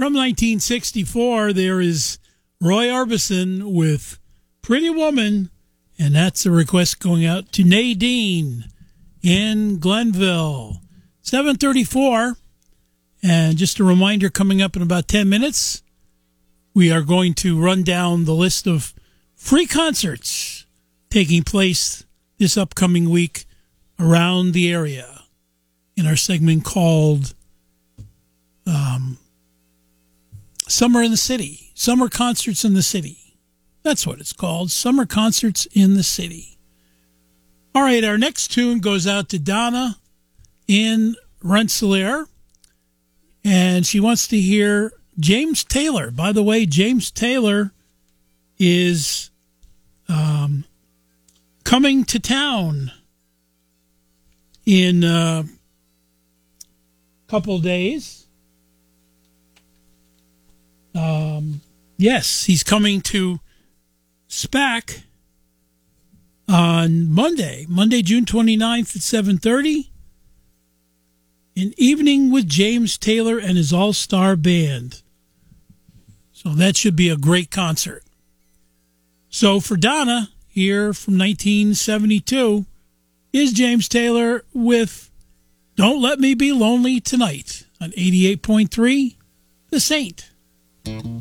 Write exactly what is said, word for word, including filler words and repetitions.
From nineteen sixty-four, there is Roy Orbison with Pretty Woman, and that's a request going out to Nadine in Glenville. seven thirty-four, and just a reminder, coming up in about ten minutes, we are going to run down the list of free concerts taking place this upcoming week around the area in our segment called um, Summer in the City, Summer Concerts in the City. That's what it's called, Summer Concerts in the City. All right, our next tune goes out to Donna in Rensselaer, and she wants to hear James Taylor. By the way, James Taylor is um, coming to town in a couple days. Um, yes, he's coming to SPAC on Monday, Monday, June twenty-ninth at seven thirty. An evening with James Taylor and his all-star band. So that should be a great concert. So for Donna, here from nineteen seventy-two, is James Taylor with Don't Let Me Be Lonely Tonight on eighty-eight point three, The Saint.